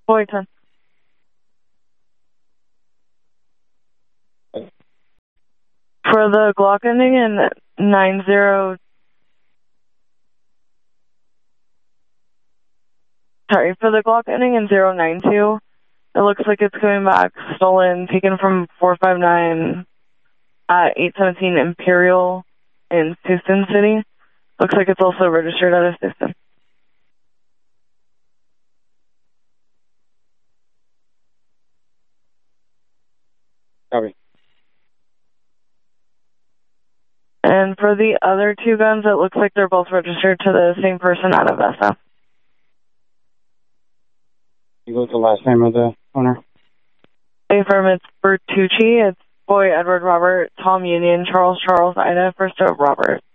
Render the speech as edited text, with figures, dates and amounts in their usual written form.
Boy 10. For the Glock ending in 90... Sorry, for the Glock ending in 092, it looks like it's coming back stolen, taken from 459 at 817 Imperial in Houston City. Looks like it's also registered out of Houston. Copy. And for the other two guns, it looks like they're both registered to the same person out of SF. You go with the last name of the owner? Affirm, it's Bertucci. It's Boy Edward Robert, Tom Union, Charles Ida, first of Robert.